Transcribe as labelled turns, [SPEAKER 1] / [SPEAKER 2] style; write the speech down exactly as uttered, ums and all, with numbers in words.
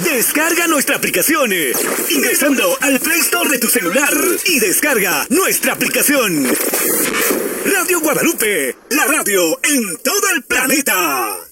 [SPEAKER 1] Descarga nuestra aplicación ingresando al Play Store de tu celular y descarga nuestra aplicación. Radio Guadalupe, la radio en todo el planeta.